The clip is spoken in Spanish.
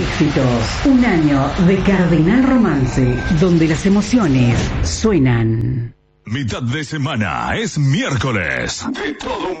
Éxitos. Un año de Cardenal Romance, donde las emociones suenan. Mitad de semana es miércoles. De todo un